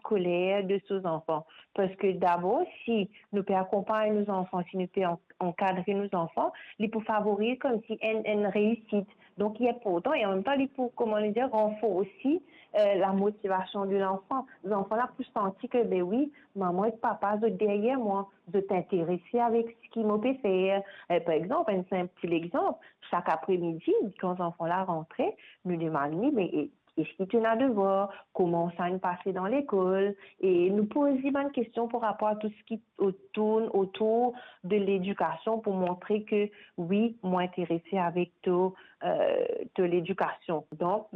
scolaire de ces enfants. Parce que d'abord, si nous pouvons accompagner nos enfants, si nous pouvons encadrer nos enfants, ils peuvent favoriser comme si une réussite. Donc, il est important et en même temps, il peut, comment le dire, renforcer aussi la motivation de l'enfant. Les enfants là pour sentir que, ben oui, maman et papa sont derrière moi, de t'intéresser avec ce qu'ils m'ont fait faire. Par exemple, un simple exemple, chaque après-midi, quand les enfants là rentraient, nous demandons, mais est-ce que tu as devoir? Comment ça nous passé dans l'école? Et nous poser bonnes questions par rapport à tout ce qui tourne autour de l'éducation pour montrer que oui, moi intéressé avec de l'éducation. Donc,